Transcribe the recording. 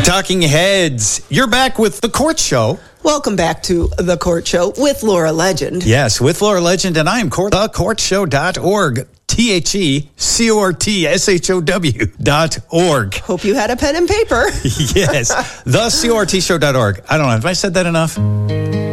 Talking Heads, you're back with The Court Show. Welcome back to The Court Show with Laura Legend. Yes, with Laura Legend, and I am thecourtshow.org. TheCourtshow.org. Hope you had a pen and paper. Yes, thecourtshow.org. I don't know, have I said that enough?